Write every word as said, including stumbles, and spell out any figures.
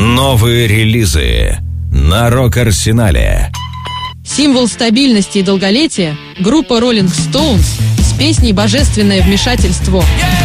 Новые релизы на Рок-Арсенале. Символ стабильности и долголетия — группа Rolling Stones с песней «Божественное вмешательство».